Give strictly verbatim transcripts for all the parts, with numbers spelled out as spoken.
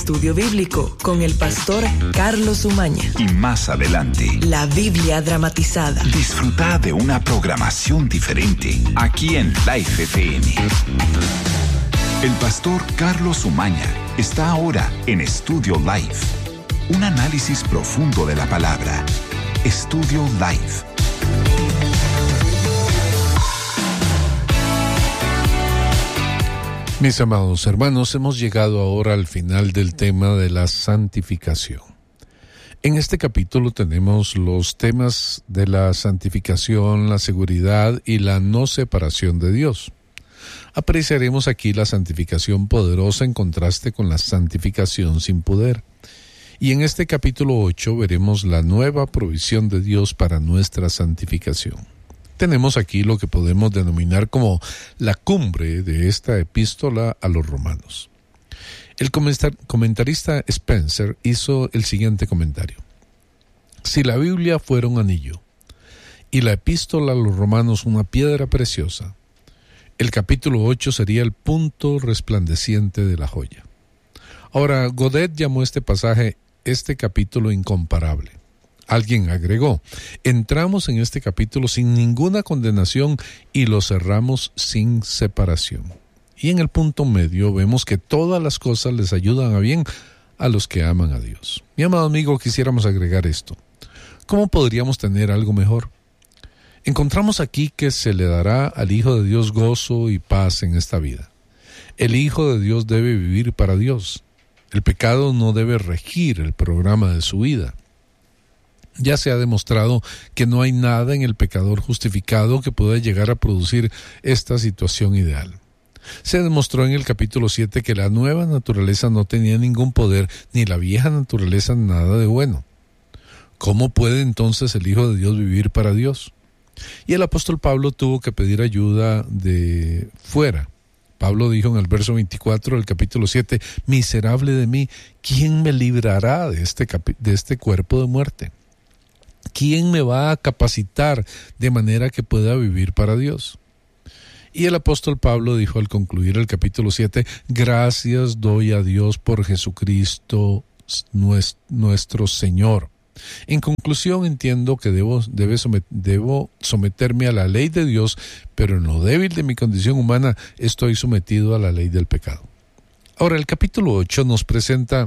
Estudio Bíblico con el pastor Carlos Umaña. Y más adelante, la Biblia dramatizada. Disfruta de una programación diferente aquí en Life F M. El pastor Carlos Umaña está ahora en Estudio Life. Un análisis profundo de la palabra. Estudio Life. Mis amados hermanos, hemos llegado ahora al final del tema de la santificación. En este capítulo tenemos los temas de la santificación, la seguridad y la no separación de Dios. Apreciaremos aquí la santificación poderosa en contraste con la santificación sin poder. Y en este capítulo ocho veremos la nueva provisión de Dios para nuestra santificación. Tenemos aquí lo que podemos denominar como la cumbre de esta epístola a los romanos. El comentarista Spencer hizo el siguiente comentario. Si la Biblia fuera un anillo y la epístola a los romanos una piedra preciosa, el capítulo ocho sería el punto resplandeciente de la joya. Ahora, Godet llamó este pasaje este capítulo incomparable. Alguien agregó, entramos en este capítulo sin ninguna condenación y lo cerramos sin separación. Y en el punto medio vemos que todas las cosas les ayudan a bien a los que aman a Dios. Mi amado amigo, quisiéramos agregar esto. ¿Cómo podríamos tener algo mejor? Encontramos aquí que se le dará al Hijo de Dios gozo y paz en esta vida. El Hijo de Dios debe vivir para Dios. El pecado no debe regir el programa de su vida. Ya se ha demostrado que no hay nada en el pecador justificado que pueda llegar a producir esta situación ideal. Se demostró en el capítulo siete que la nueva naturaleza no tenía ningún poder, ni la vieja naturaleza nada de bueno. ¿Cómo puede entonces el Hijo de Dios vivir para Dios? Y el apóstol Pablo tuvo que pedir ayuda de fuera. Pablo dijo en el verso veinticuatro del capítulo siete, miserable de mí, ¿quién me librará de este, capi- de este cuerpo de muerte? ¿Quién me va a capacitar de manera que pueda vivir para Dios? Y el apóstol Pablo dijo al concluir el capítulo siete, gracias doy a Dios por Jesucristo nuestro Señor. En conclusión, entiendo que debo, debe somet, debo someterme a la ley de Dios, pero en lo débil de mi condición humana estoy sometido a la ley del pecado. Ahora, el capítulo ocho nos presenta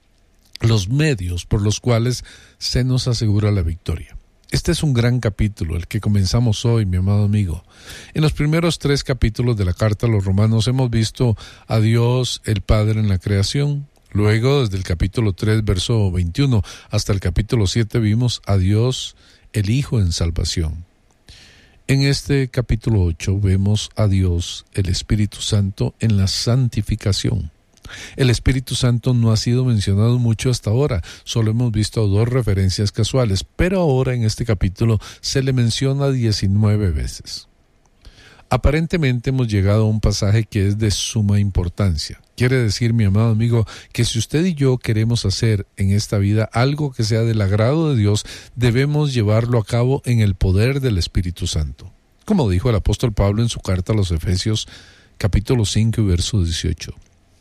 los medios por los cuales se nos asegura la victoria. Este es un gran capítulo, el que comenzamos hoy, mi amado amigo. En los primeros tres capítulos de la carta a los romanos hemos visto a Dios el Padre en la creación. Luego, desde el capítulo tres, verso veintiuno, hasta el capítulo siete, vimos a Dios el Hijo en salvación. En este capítulo ocho vemos a Dios el Espíritu Santo en la santificación. El Espíritu Santo no ha sido mencionado mucho hasta ahora, solo hemos visto dos referencias casuales, pero ahora en este capítulo se le menciona diecinueve veces. Aparentemente hemos llegado a un pasaje que es de suma importancia. Quiere decir, mi amado amigo, que si usted y yo queremos hacer en esta vida algo que sea del agrado de Dios, debemos llevarlo a cabo en el poder del Espíritu Santo. Como dijo el apóstol Pablo en su carta a los Efesios, capítulo cinco y verso dieciocho.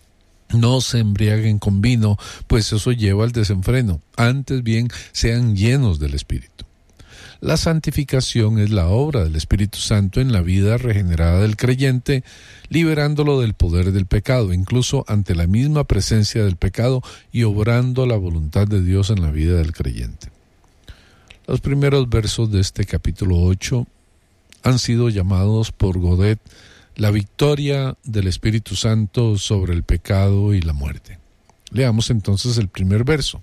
No se embriaguen con vino, pues eso lleva al desenfreno. Antes bien, sean llenos del Espíritu. La santificación es la obra del Espíritu Santo en la vida regenerada del creyente, liberándolo del poder del pecado, incluso ante la misma presencia del pecado y obrando la voluntad de Dios en la vida del creyente. Los primeros versos de este capítulo ocho han sido llamados por Godet la victoria del Espíritu Santo sobre el pecado y la muerte. Leamos entonces el primer verso.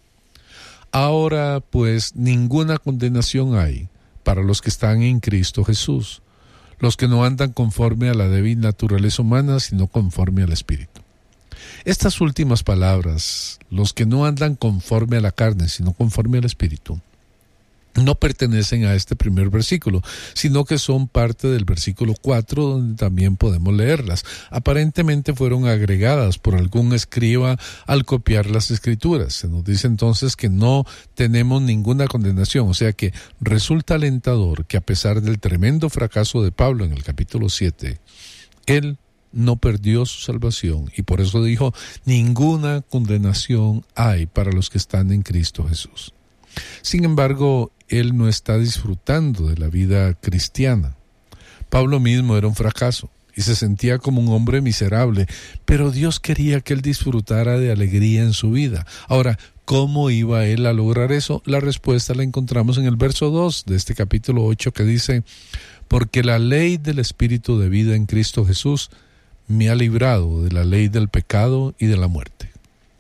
Ahora pues ninguna condenación hay para los que están en Cristo Jesús, los que no andan conforme a la débil naturaleza humana, sino conforme al Espíritu. Estas últimas palabras, los que no andan conforme a la carne, sino conforme al Espíritu, no pertenecen a este primer versículo, sino que son parte del versículo cuatro, donde también podemos leerlas. Aparentemente fueron agregadas por algún escriba al copiar las escrituras. Se nos dice entonces que no tenemos ninguna condenación, o sea que resulta alentador que a pesar del tremendo fracaso de Pablo en el capítulo siete, él no perdió su salvación y por eso dijo, ninguna condenación hay para los que están en Cristo Jesús. Sin embargo, él no está disfrutando de la vida cristiana. Pablo mismo era un fracaso y se sentía como un hombre miserable, pero Dios quería que él disfrutara de alegría en su vida. Ahora, ¿cómo iba él a lograr eso? La respuesta la encontramos en el verso dos de este capítulo ocho que dice, porque la ley del Espíritu de vida en Cristo Jesús me ha librado de la ley del pecado y de la muerte.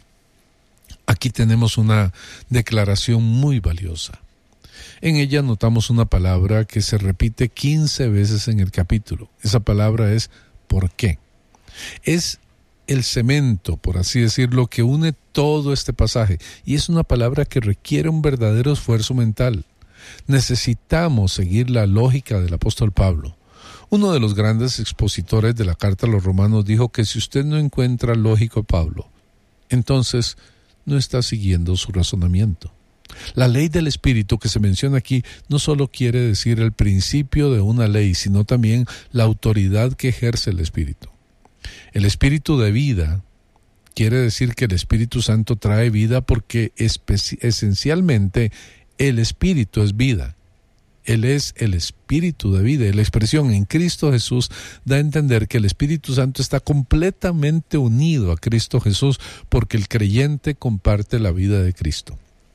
Aquí tenemos una declaración muy valiosa. En ella notamos una palabra que se repite quince veces en el capítulo. Esa palabra es ¿por qué? Es el cemento, por así decirlo, que une todo este pasaje. Y es una palabra que requiere un verdadero esfuerzo mental. Necesitamos seguir la lógica del apóstol Pablo. Uno de los grandes expositores de la carta a los romanos dijo que si usted no encuentra lógico a Pablo, entonces no está siguiendo su razonamiento. La ley del Espíritu que se menciona aquí no solo quiere decir el principio de una ley, sino también la autoridad que ejerce el Espíritu. El Espíritu de vida quiere decir que el Espíritu Santo trae vida porque espe- esencialmente el Espíritu es vida. Él es el Espíritu de vida. Y la expresión en Cristo Jesús da a entender que el Espíritu Santo está completamente unido a Cristo Jesús porque el creyente comparte la vida de Cristo.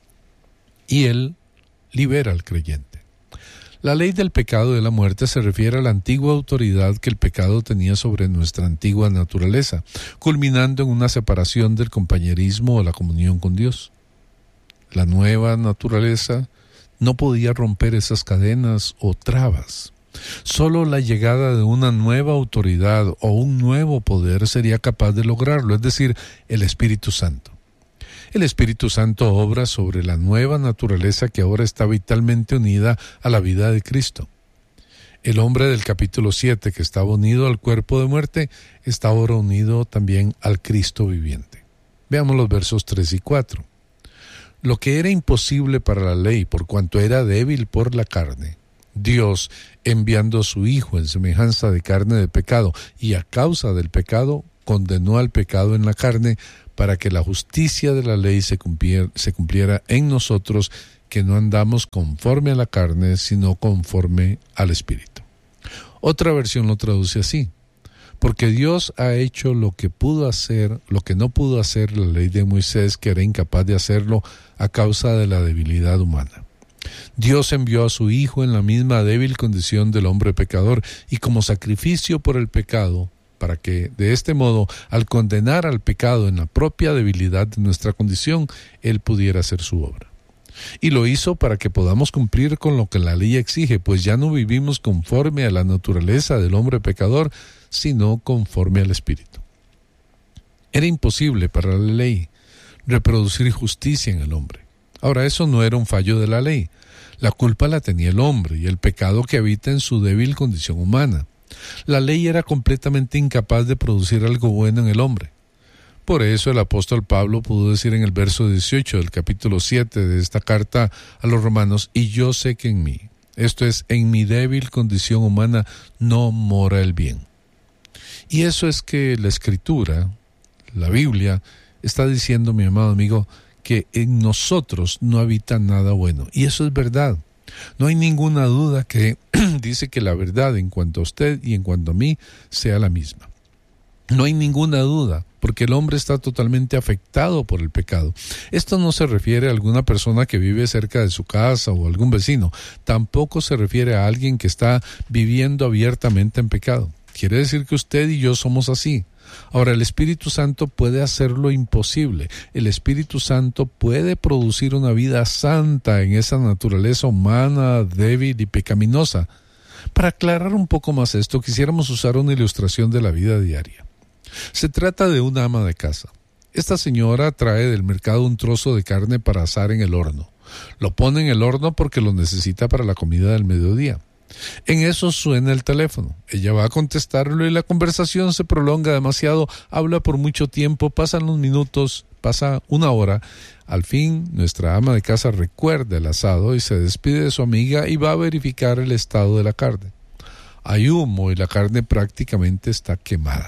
Y Él libera al creyente. La ley del pecado y de la muerte se refiere a la antigua autoridad que el pecado tenía sobre nuestra antigua naturaleza, culminando en una separación del compañerismo o la comunión con Dios. La nueva naturaleza no podía romper esas cadenas o trabas. Solo la llegada de una nueva autoridad o un nuevo poder sería capaz de lograrlo, es decir, el Espíritu Santo. El Espíritu Santo obra sobre la nueva naturaleza que ahora está vitalmente unida a la vida de Cristo. El hombre del capítulo siete, que estaba unido al cuerpo de muerte, está ahora unido también al Cristo viviente. Veamos los versos tres y cuatro. Lo que era imposible para la ley, por cuanto era débil por la carne, Dios, enviando a su Hijo en semejanza de carne de pecado, y a causa del pecado, condenó al pecado en la carne, para que la justicia de la ley se cumpliera, se cumpliera en nosotros, que no andamos conforme a la carne, sino conforme al Espíritu. Otra versión lo traduce así: porque Dios ha hecho lo que pudo hacer, lo que no pudo hacer la ley de Moisés, que era incapaz de hacerlo a causa de la debilidad humana. Dios envió a su Hijo en la misma débil condición del hombre pecador, y como sacrificio por el pecado, para que, de este modo, al condenar al pecado en la propia debilidad de nuestra condición, Él pudiera hacer su obra. Y lo hizo para que podamos cumplir con lo que la ley exige, pues ya no vivimos conforme a la naturaleza del hombre pecador, sino conforme al Espíritu. Era imposible para la ley reproducir justicia en el hombre. Ahora, eso no era un fallo de la ley. La culpa la tenía el hombre y el pecado que habita en su débil condición humana. La ley era completamente incapaz de producir algo bueno en el hombre. Por eso el apóstol Pablo pudo decir en el verso dieciocho del capítulo siete de esta carta a los romanos, y yo sé que en mí, esto es, en mi débil condición humana, no mora el bien. Y eso es que la Escritura, la Biblia, está diciendo, mi amado amigo, que en nosotros no habita nada bueno. Y eso es verdad. No hay ninguna duda que dice que la verdad en cuanto a usted y en cuanto a mí sea la misma. No hay ninguna duda, porque el hombre está totalmente afectado por el pecado. Esto no se refiere a alguna persona que vive cerca de su casa o algún vecino. Tampoco se refiere a alguien que está viviendo abiertamente en pecado. Quiere decir que usted y yo somos así. Ahora, el Espíritu Santo puede hacer lo imposible. El Espíritu Santo puede producir una vida santa en esa naturaleza humana, débil y pecaminosa. Para aclarar un poco más esto, quisiéramos usar una ilustración de la vida diaria. Se trata de una ama de casa. Esta señora trae del mercado un trozo de carne para asar en el horno. Lo pone en el horno porque lo necesita para la comida del mediodía. En eso suena el teléfono. Ella va a contestarlo y la conversación se prolonga demasiado, habla por mucho tiempo, pasan los minutos, pasa una hora. Al fin, nuestra ama de casa recuerda el asado y se despide de su amiga y va a verificar el estado de la carne. Hay humo y la carne prácticamente está quemada.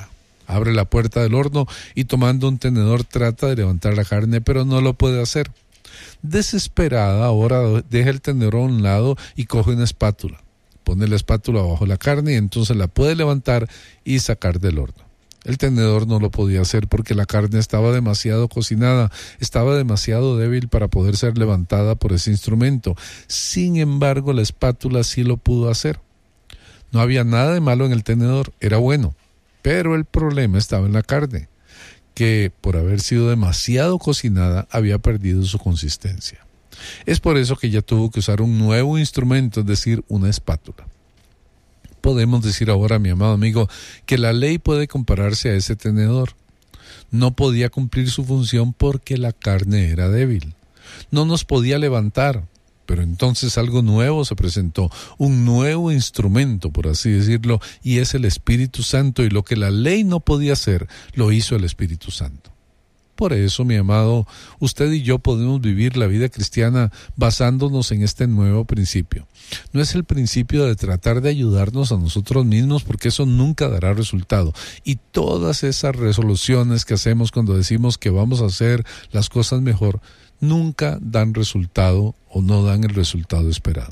Abre la puerta del horno y tomando un tenedor trata de levantar la carne, pero no lo puede hacer. Desesperada, ahora deja el tenedor a un lado y coge una espátula. Pone la espátula bajo la carne y entonces la puede levantar y sacar del horno. El tenedor no lo podía hacer porque la carne estaba demasiado cocinada, estaba demasiado débil para poder ser levantada por ese instrumento. Sin embargo, la espátula sí lo pudo hacer. No había nada de malo en el tenedor, era bueno, pero el problema estaba en la carne, que por haber sido demasiado cocinada había perdido su consistencia. Es por eso que ella tuvo que usar un nuevo instrumento, es decir, una espátula. Podemos decir ahora, mi amado amigo, que la ley puede compararse a ese tenedor. No podía cumplir su función porque la carne era débil. No nos podía levantar, pero entonces algo nuevo se presentó, un nuevo instrumento, por así decirlo, y es el Espíritu Santo, y lo que la ley no podía hacer, lo hizo el Espíritu Santo. Por eso, mi amado, usted y yo podemos vivir la vida cristiana basándonos en este nuevo principio. No es el principio de tratar de ayudarnos a nosotros mismos, porque eso nunca dará resultado. Y todas esas resoluciones que hacemos cuando decimos que vamos a hacer las cosas mejor, nunca dan resultado o no dan el resultado esperado.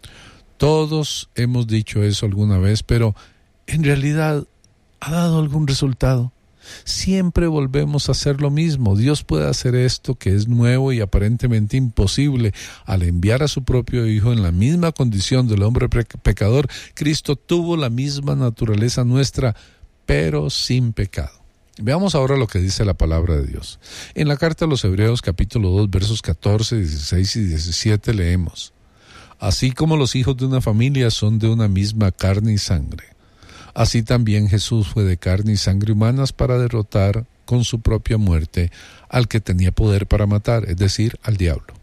Todos hemos dicho eso alguna vez, pero en realidad, ¿ha dado algún resultado? Siempre volvemos a hacer lo mismo. Dios puede hacer esto que es nuevo y aparentemente imposible al enviar a su propio Hijo en la misma condición del hombre pecador. Cristo tuvo la misma naturaleza nuestra, pero sin pecado. Veamos ahora lo que dice la palabra de Dios. En la carta a los Hebreos capítulo dos versos catorce, dieciséis y diecisiete leemos: Así como los hijos de una familia son de una misma carne y sangre, así también Jesús fue de carne y sangre humanas para derrotar con su propia muerte al que tenía poder para matar, es decir, al diablo.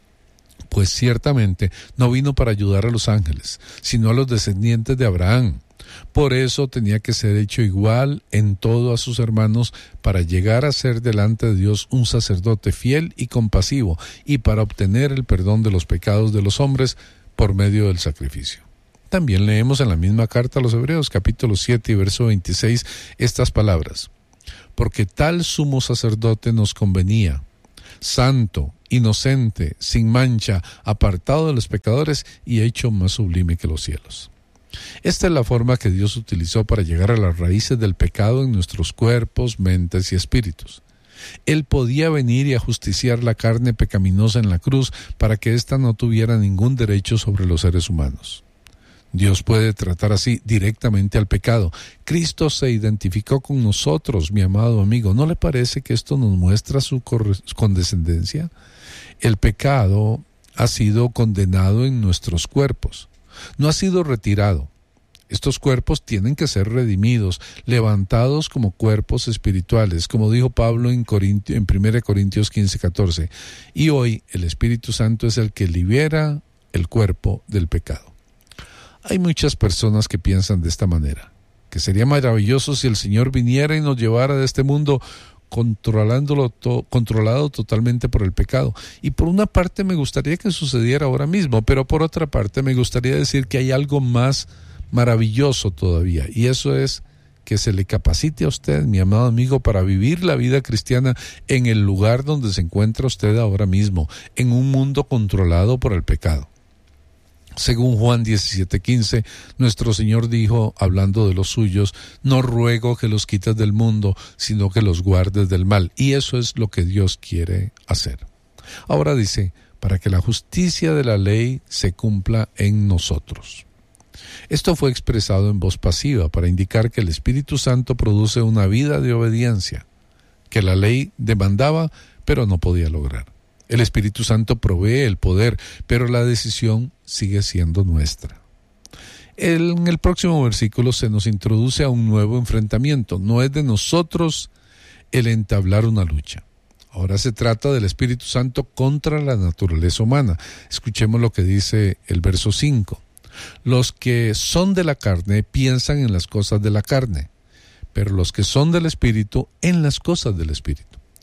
Pues ciertamente no vino para ayudar a los ángeles, sino a los descendientes de Abraham. Por eso tenía que ser hecho igual en todo a sus hermanos para llegar a ser delante de Dios un sacerdote fiel y compasivo, y para obtener el perdón de los pecados de los hombres por medio del sacrificio. También leemos en la misma carta a los Hebreos, capítulo siete y verso veintiséis, estas palabras: Porque tal sumo sacerdote nos convenía, santo, inocente, sin mancha, apartado de los pecadores y hecho más sublime que los cielos. Esta es la forma que Dios utilizó para llegar a las raíces del pecado en nuestros cuerpos, mentes y espíritus. Él podía venir y ajusticiar la carne pecaminosa en la cruz para que ésta no tuviera ningún derecho sobre los seres humanos. Dios puede tratar así directamente al pecado. Cristo se identificó con nosotros, mi amado amigo. ¿No le parece que esto nos muestra su condescendencia? El pecado ha sido condenado en nuestros cuerpos. No ha sido retirado. Estos cuerpos tienen que ser redimidos, levantados como cuerpos espirituales, como dijo Pablo en, Corintio, en primera Corintios quince, catorce. Y hoy el Espíritu Santo es el que libera el cuerpo del pecado. Hay muchas personas que piensan de esta manera, que sería maravilloso si el Señor viniera y nos llevara de este mundo controlándolo to- controlado totalmente por el pecado. Y por una parte me gustaría que sucediera ahora mismo, pero por otra parte me gustaría decir que hay algo más maravilloso todavía, y eso es que se le capacite a usted, mi amado amigo, para vivir la vida cristiana en el lugar donde se encuentra usted ahora mismo, en un mundo controlado por el pecado. Según Juan diecisiete quince, nuestro Señor dijo, hablando de los suyos: no ruego que los quites del mundo, sino que los guardes del mal. Y eso es lo que Dios quiere hacer. Ahora dice, para que la justicia de la ley se cumpla en nosotros. Esto fue expresado en voz pasiva para indicar que el Espíritu Santo produce una vida de obediencia, que la ley demandaba, pero no podía lograr. El Espíritu Santo provee el poder, pero la decisión sigue siendo nuestra. El, en el próximo versículo se nos introduce a un nuevo enfrentamiento. No es de nosotros el entablar una lucha. Ahora se trata del Espíritu Santo contra la naturaleza humana. Escuchemos lo que dice el verso cinco. Los que son de la carne piensan en las cosas de la carne, pero los que son del Espíritu en las cosas del Espíritu.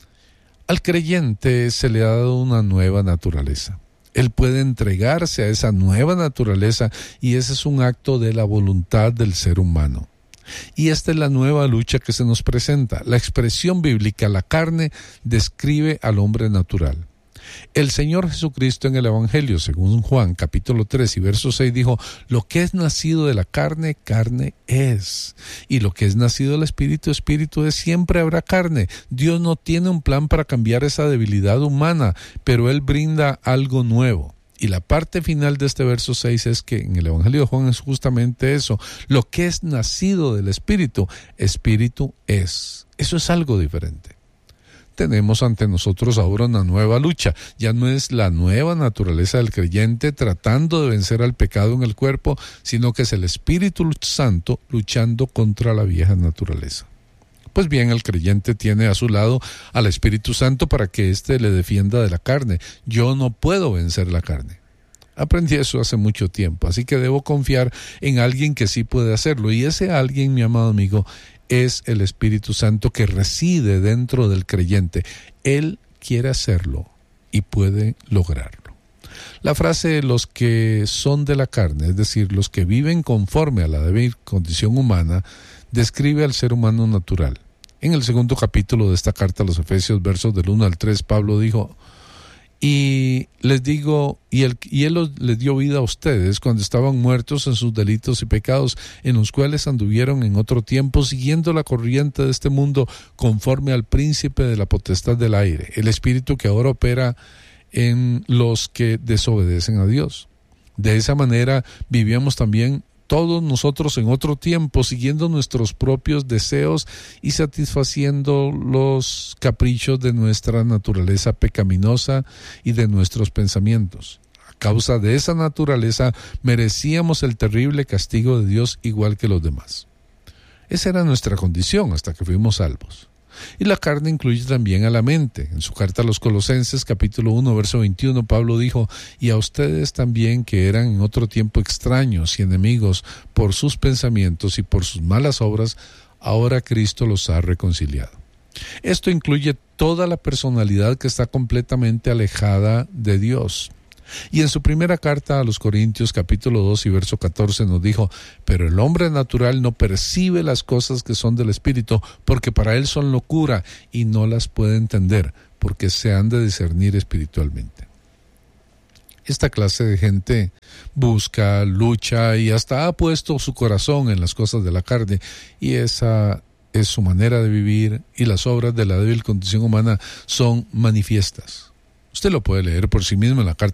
Al creyente se le ha dado una nueva naturaleza. Él puede entregarse a esa nueva naturaleza y ese es un acto de la voluntad del ser humano. Y esta es la nueva lucha que se nos presenta. La expresión bíblica, la carne, describe al hombre natural. El Señor Jesucristo en el Evangelio, según Juan capítulo tres y verso seis, dijo: lo que es nacido de la carne, carne es. Y lo que es nacido del Espíritu, Espíritu es. Siempre habrá carne. Dios no tiene un plan para cambiar esa debilidad humana, pero Él brinda algo nuevo. Y la parte final de este verso seis es que en el Evangelio de Juan es justamente eso. Lo que es nacido del Espíritu, Espíritu es. Eso es algo diferente. Tenemos ante nosotros ahora una nueva lucha. Ya no es la nueva naturaleza del creyente tratando de vencer al pecado en el cuerpo, sino que es el Espíritu Santo luchando contra la vieja naturaleza. Pues bien, el creyente tiene a su lado al Espíritu Santo para que éste le defienda de la carne. Yo no puedo vencer la carne. Aprendí eso hace mucho tiempo, así que debo confiar en alguien que sí puede hacerlo. Y ese alguien, mi amado amigo, es el Espíritu Santo que reside dentro del creyente. Él quiere hacerlo y puede lograrlo. La frase los que son de la carne, es decir, los que viven conforme a la débil condición humana, describe al ser humano natural. En el segundo capítulo de esta carta a los Efesios, versos del uno al tres, Pablo dijo: y les digo, y él, y él los, les dio vida a ustedes cuando estaban muertos en sus delitos y pecados, en los cuales anduvieron en otro tiempo, siguiendo la corriente de este mundo, conforme al príncipe de la potestad del aire, el espíritu que ahora opera en los que desobedecen a Dios. De esa manera vivíamos también todos nosotros en otro tiempo, siguiendo nuestros propios deseos y satisfaciendo los caprichos de nuestra naturaleza pecaminosa y de nuestros pensamientos. A causa de esa naturaleza merecíamos el terrible castigo de Dios igual que los demás. Esa era nuestra condición hasta que fuimos salvos. Y la carne incluye también a la mente. En su carta a los Colosenses, capítulo uno, verso veintiuno, Pablo dijo: y a ustedes también, que eran en otro tiempo extraños y enemigos por sus pensamientos y por sus malas obras, ahora Cristo los ha reconciliado. Esto incluye toda la personalidad que está completamente alejada de Dios. Y en su primera carta a los Corintios, capítulo dos y verso catorce, nos dijo: pero el hombre natural no percibe las cosas que son del Espíritu, porque para él son locura, y no las puede entender, porque se han de discernir espiritualmente. Esta clase de gente busca, lucha y hasta ha puesto su corazón en las cosas de la carne, y esa es su manera de vivir, y las obras de la débil condición humana son manifiestas. Usted lo puede leer por sí mismo en la carta